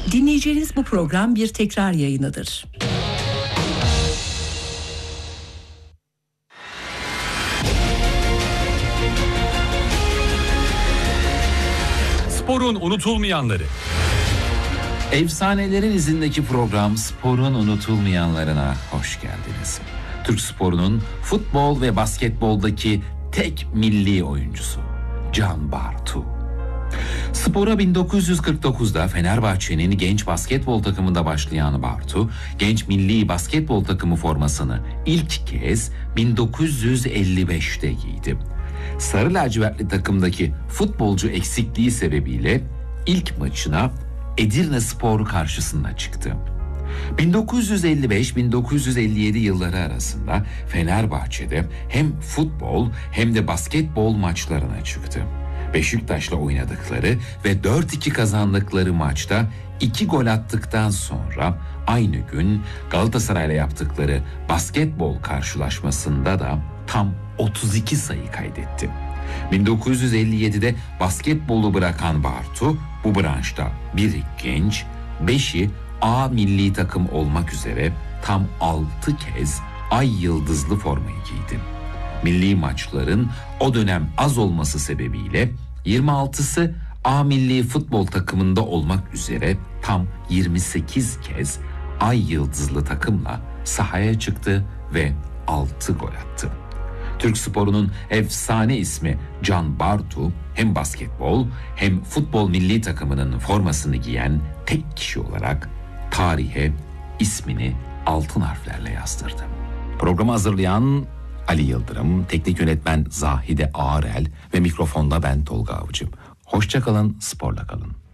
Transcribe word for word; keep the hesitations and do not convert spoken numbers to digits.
Dinleyeceğiniz bu program bir tekrar yayınıdır. Sporun unutulmayanları. Efsanelerin izindeki program Sporun unutulmayanlarına hoş geldiniz. Türk sporunun futbol ve basketboldaki tek milli oyuncusu Can Bartu. Spora bin dokuz yüz kırk dokuzda Fenerbahçe'nin genç basketbol takımında başlayan Bartu, genç milli basketbol takımı formasını ilk kez bin dokuz yüz elli beşte giydi. Sarı lacivertli takımdaki futbolcu eksikliği sebebiyle ilk maçına Edirnespor karşısında çıktı. bin dokuz yüz elli beş bin dokuz yüz elli yedi yılları arasında Fenerbahçe'de hem futbol hem de basketbol maçlarına çıktı. Beşiktaş'la oynadıkları ve dört iki kazandıkları maçta iki gol attıktan sonra aynı gün Galatasaray'la yaptıkları basketbol karşılaşmasında da tam otuz iki sayı kaydetti. bin dokuz yüz elli yedide basketbolu bırakan Bartu bu branşta biri genç, beşi A milli takım olmak üzere tam altı kez ay yıldızlı formayı giydi. Milli maçların o dönem az olması sebebiyle yirmi altısı A milli futbol takımında olmak üzere tam yirmi sekiz kez ay yıldızlı takımla sahaya çıktı ve altı gol attı. Türk sporunun efsane ismi Can Bartu hem basketbol hem futbol milli takımının formasını giyen tek kişi olarak tarihe ismini altın harflerle yazdırdı. Programı hazırlayan Ali Yıldırım, teknik yönetmen Zahide Ağarel ve mikrofonda ben Tolga Avcı. Hoşça kalın, sporla kalın.